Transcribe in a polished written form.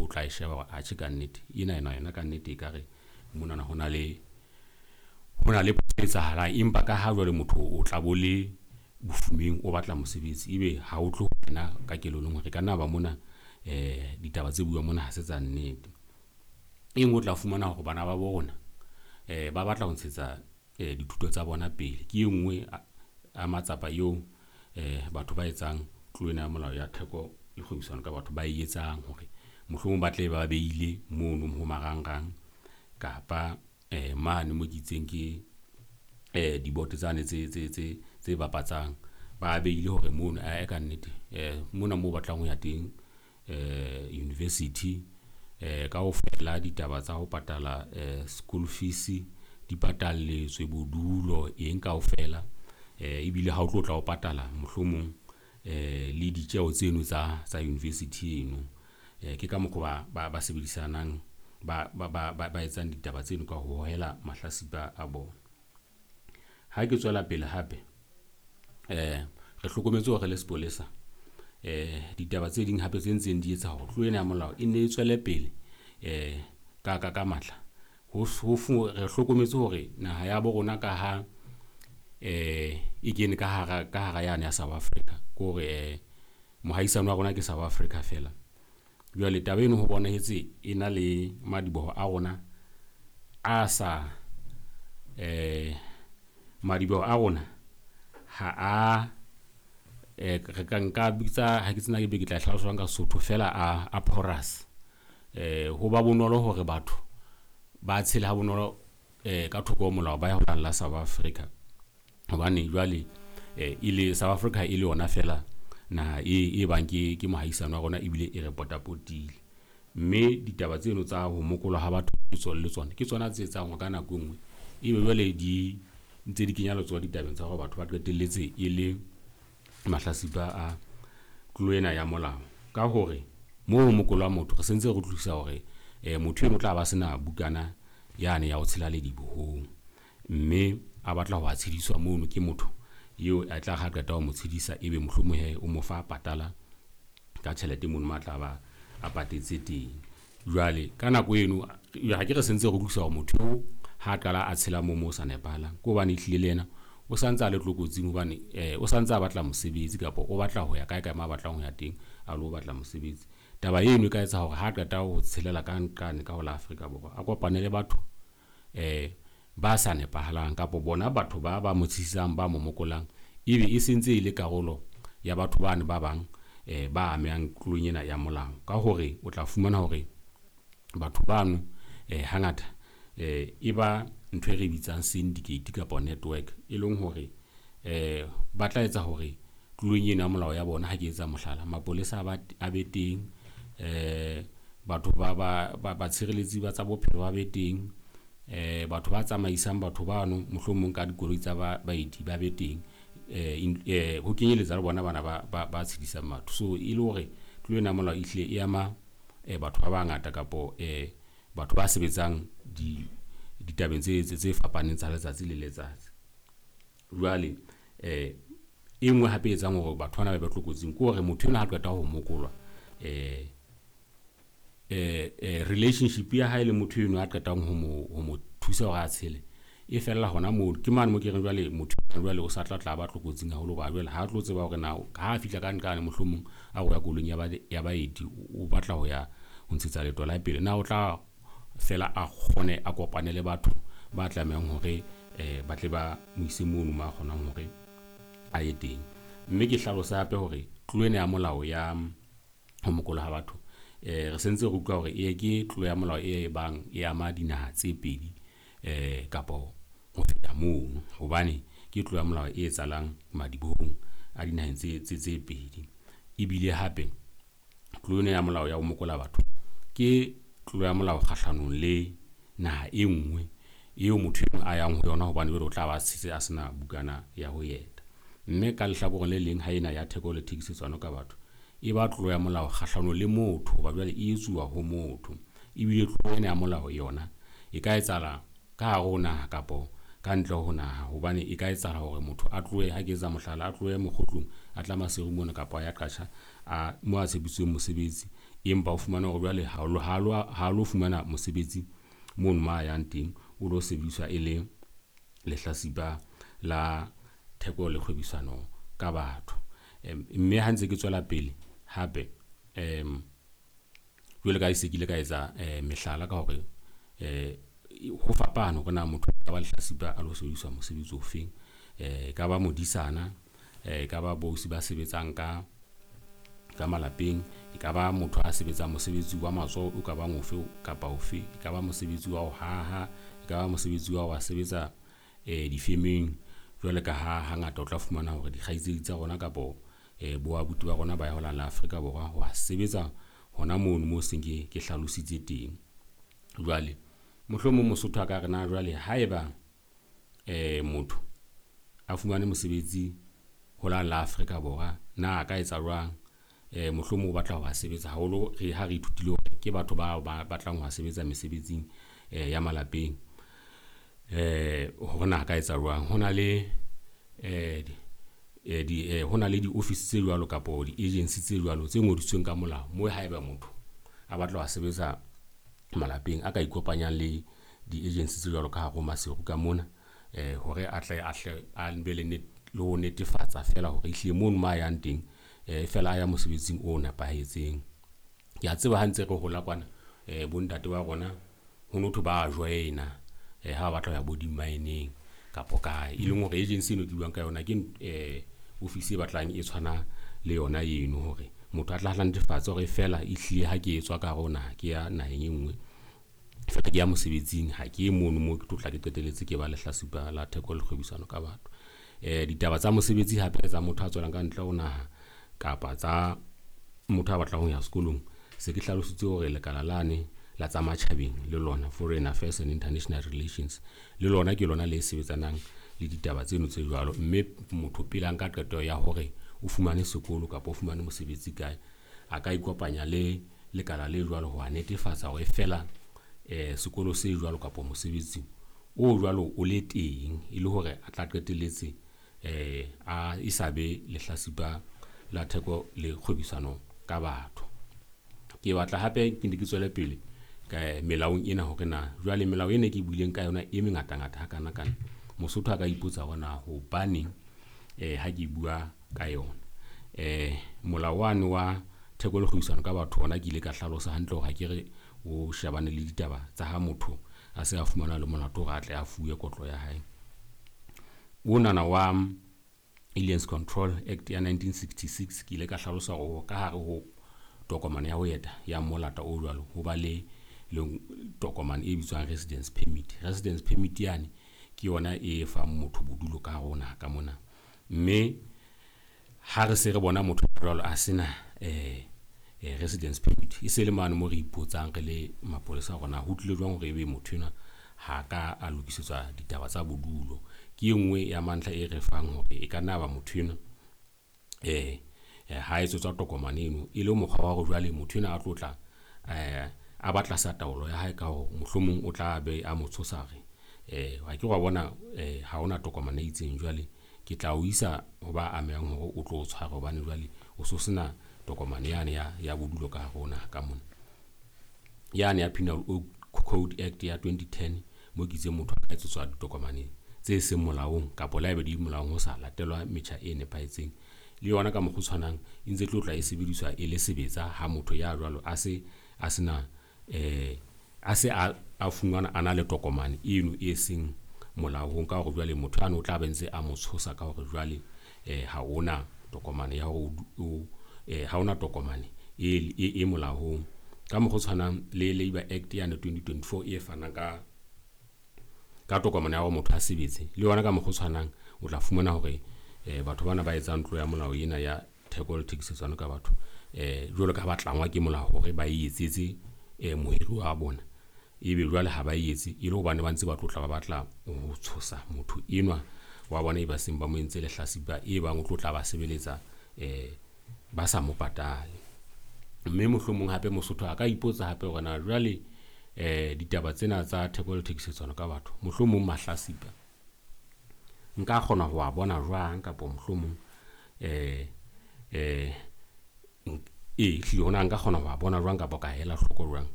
o tla e sheba a tsheka nnete ena ka nnete e kare mona hona le etsahala empa ka ha jwale motho o tla bole bofumeng o batla mosebetsi ebe ha o tlo kena ka kelelong hore kana ba mona ditaba tse buwa mona ha se tsa nnete o tla fumana hore bana ba bona ba batla ho ntshetsa dithuto tsa bona pele ke engwe a matsapa yo batho ba etsang tlwena ya molao ya theko le kgwebisano ka batho ba etsang hore mohlomong ba tle ba beile mono mo marangrang kapa mane mo gitseng ke dibote tsane tse bapatsang ba beile hore mono a ka nnete mona mo batlang ho ya teng university ka ho fela ditaba tsa ho patala school fees di patalletswe bodulo eng ka ho fela ebile ha o tlo tla o patala mohlomong le ditjeo tseno tsa university eno ke ka mokgo ba sebedisanang ba etsang ditaba tseno ka ho hohela mahlasipa a bona. Ha ke tswela pele hape re hlokometse hore le sepolesa ditaba tse ding hape tse ntseng di etsa ho tlwena ya molao e ne e tswele pele ka matla ho re hlokometse hore naha ya bo rona ka ha e kene ka hara yana ya South Africa gore mohaisano wa rona ke South Africa fela jwale taba eno ho bona hetse ena le madiboho a rona a sa madiboho a rona ha a re ka nka bitsa ha ke tsena ke be ke tla hlalosang ka Sotho fela a porous ho ba bonolo hore batho ba tshela ha bonolo ka thoko molao ba ya ho la South Africa hobane jwale ile South Africa ile ona fela na e bang ke mohaisano wa rona ebile e report potile mme ditaba tseno tsa ho mokolwa ha batho le tsona ke tsona tse etsang ho kana nngwe ebe jwale di ntse di kenya letsoa ditabeng tsa hore batho ba qetelletse e le mahlasipa a tlwena ya molao ka hore mo mokolwa motho re sentse re tlisa hore motho eno tla ba sena bukana yane ya ho tshela le dibohong mme a batla ho atshediswa mono ke motho yo a tla ga qeta ho mo tshedisa ebe mohlomong o mo fa patala ka tšhelete mono matla ba a patetse teng jwale ka nako eno ha ke re sentse go tlisa hore motho ha qala a tshela mo sa nepala go bane ihlile lena o santsa le tlokotsing hobane o santsa a batla mosebetsi kapo o batla ho ya kae ka ma batlang ho ya teng a lo batla mosebetsi taba eno ka etsa hore ha qeta ho tshelela ka nqane ka ho la Afrika Borwa a kopanele batho ba sa nepahalang kapo bona batho ba motshisang ba momokolang ebe e sentse ile karolo ya batho bane ba bang ba amang tlonyena ya molao ka hore o tla fumana hore batho bano hangata e ba ntwe re bitsang syndicate kapo network e leng hore ba tla etsa hore tlonyena ya molao ya bona ha ke etsa mohlala mapolesa a be teng batho ba tshireletsi ba tsa bophelo ba be teng batho ba tsamaisang batho bano mohlomong ka dikoloi tsa baeti ba be teng ho kenyeletsa le bona bana ba tshedisang batho so ile hore tlwena molao ihle e ama batho ba bangata kapo batho ba sebetsang ditabeng tse fapaneng tsa letsatsi le letsatsi jwale engwe hape etsang hore batho bana ba tlokotsing ke hore motho ena ha qeta ho mokolwa relationship ya hae le motho eno a qetang ho mo thusa hore a tshele e fella hona mo ke mane mo ke reng jwale motho jwale o sa tla ba tlokotsing ha holo ba jwale ha tlo tseba hore na ha fihla ka nqane mohlomong a go ya kolong ya baeti o batla ho ya ho ntshetsa leto la pele na o tla fela a khone a kopane le batho ba tlamehang hore ba tle ba moise mono ma kgonang hore a ye teng mme ke hlalosa hape hore tlwene ya molao ya ho mokola ha batho re sentse re utlwa hore ke tlo ya molao e bang e ama dinaha tse pedi kapo ho feta moo hobane ke tlo ya molao e etsalang madibohong a dinaheng tse pedi ebile hape tlwene ya molao ya ho mokola batho ke tlo ya molao kgahlanong le naha e nngwe eo motho a yang ho yona hobane o tla ba tshitse a sena bukana ya ho yeta mme ka lehlakoreng le leng ha ena ya theko le thekisetsano ka batho e ba tlo ya molao kgahlanong le motho ba jwale e etsuwa ho motho ebile tlwene ya molao yona e ka etsala ka hare ho naha kapo ka ntle ho naha hobane e ka etsala hore motho a tloe ha ke etsa mohlala a tloe mokgotlong a tla maserumona kapo ya qasha a mo a tshebisitsweng mosebetsi empa o fumana hore jwale ha lo fumana mosebetsi mono ma yang teng o lo sebediswa e le lehlasipa la theko le kgwebisano ka batho. Mme ha ntse ke tswela pele hape jwale ka isekile ka etsa mehlala ka hore ho fapana hore na motho ka ba lehlasipa a lo sebediswa mosebetsi o feng, ka ba modisana, ka ba bosi ba sebetsang ka malapeng, ka ba motho a sebetsang mosebetsi wa matsoho o ka ba ngofe kapa ofe, ka ba mosebetsi wa ho haha, ka ba mosebetsi wa ho sebetsa difemeng. Jwale ka hangata o tla fumana hore dikgaitsedi tsa rona kapo bo abuti ba rona ba ya hola la Afrika Borwa ho sebetsa hona mono mo seng ke hlalositse teng. Jwale mohlomong Mosotho a ka re na jwale haeba motho a fumane mosebetsi hola la Afrika Borwa, na ka etsa jwang? Mohlomong o batla ho sebetsa haholo ha re ithutile hore ke batho ba batlang ho sebetsa mesebetsing ya malapeng, hore na ka etsa jwang? Hona le di-office tse jwalo kapo di-agency tse jwalo tse ngodisitsweng ka molao, moo haeba motho a batla ho sebetsa malapeng a ka ikopanyang le di-agency tse jwalo ka hare ho Maseru ka mona, hore a tle a be le ho netefatsa fela hore ehlile mono ma yang teng fela a ya mosebetsing o nepahetseng. Ke a tseba ha ntse re hola kwana bontate ba rona ho notho ba joina ha batla ya body mining kapo kae, e leng hore agency eno ke buang ka yona ke office e batlang e tshwana le yona eno, hore motho a tla netefatsa hore fela ehlile ha ke etswa ka rona ke ya naheng e nngwe fela ke ya mosebetsing, ha ke mono mo ke tla ke qeteletse ke ba lehlasipa la theko le kgwebisano ka batho. Ditaba tsa mosebetsi hape tsa motho a tswelang ka ntle ho naha kapa tsa motho a batlang ho ya sekolong, se ke hlalositse hore lekala lane la tsa matjhabeng le lona Foreign Affairs and International Relations le lona ke lona le sebetsanang le ditaba tseno tse jwalo. Mme motho pele a nka qeto ya hore o fumane sekolo kapa o fumane mosebetsi kae, a ka ikopanya le lekala le jwalo ho netefatsa hore fela sekolo se jwalo kapa mosebetsi o jwalo o le teng, e le hore a tla qeteletse a isabe lehlasipa la theko le kgwebisano ka batho. Ke batla hape ke tswele pele ka melaong ena hore na jwale melao ena ke buileng ka yona e mengata ngata ha kana kana, Mosotho a ka ipotsa hona hobane ha ke bua ka yona molao wa theko le kgwebisano ka batho hona ke ile ka hlalosa hantle hore ha ke re o shebane le ditaba tsa ha motho a se a fumana le molato hore a tle a fuwe kotlo ya hae. Onana wa Aliens Control Act ya 1966 ke ile ka hlalosa hore ka hare ho tokomane ya ho eta ya molata o jwalo ho ba le tokomane e bitswang residence permit. Residence permit yani ke yona e fa motho bodulo ka rona ka mona, mme ha re se re bona motho jwalo a sena residence permit, e se le mane mo re ipotsang re le mapolesa rona ho tlile jwang hore ebe motho ena ha ka a lokisetswa ditaba tsa bodulo. Ke nngwe ya mantla e re fang hore e ka nna ba motho ena ha e tswa tokomane eno e le mokgwa wa go jwale motho ena a tlotla a batla sa taolo ya hae ka ho mohlomong o tla be a motshosa re ha ke wa bona ha ona tokomane e itseng, jwale ke tla o isa ho ba amehang hore o tlo tshwara hobane jwale o so sena tokomane yane ya bodulo ka hona ka mona. Yane ya Penal Code Act ya 2010 mo ke itse motho a etsetswa ditokomane tse seng molaong kapa la ebe di molaong ho sa latelwa metjha e nepahetseng, le yona ka mokgwa tshwanang e ntse tlotla e sebediswa e le sebetsa ha motho ya jwalo a se a fungwana ana le tokomane eno e seng molaong, ka hore jwale motho ana o tla be ntse a motshosa ka hore jwale ha ona tokomane ya ho ha ona tokomane e molaong. Ka mokgwa tshwanang le Labour Act ya 2024 e fana ka tokomane ya hore motho a sebetse, le yona ka mokgwa tshwanang o tla fumana hore batho bana ba etsang ntlo ya molao ena ya theko le thekisetsano ka batho jwalo ka batlangwa ke molao hore ba etsetse mohiri wa bona, ebe jwale ha ba etse e le hobane ba ntse ba tlotla ba batla ho tshosa motho enwa wa bona e ba seng ba mo entse lehlasipa e bang o tlotla ba sebeletsa ba sa mo patale. Mme mohlomong hape Mosotho a ka ipotsa hape hore na jwale ditaba tsena tsa theko le thekisetsano ka batho mohlomong mahlasipa nka kgona ho a bona jwang, kapa mohlomong hlile hona nka kgona ho bona jwang ka boka hela hloko jwang